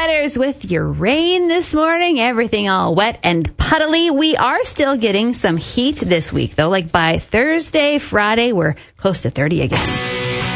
Matters with your rain this morning. Everything all wet and puddly. We are still getting some heat this week, though. Like by Thursday, Friday, we're close to 30 again.